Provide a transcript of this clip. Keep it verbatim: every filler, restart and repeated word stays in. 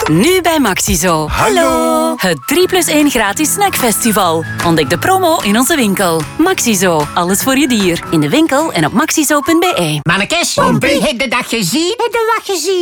Nu bij Maxizo. Hallo. Het drie plus één gratis snackfestival. Ontdek de promo in onze winkel. Maxizo, alles voor je dier. In de winkel en op maxizo punt be. Mannekes, heb je de dag gezien? Heb je de dag gezien?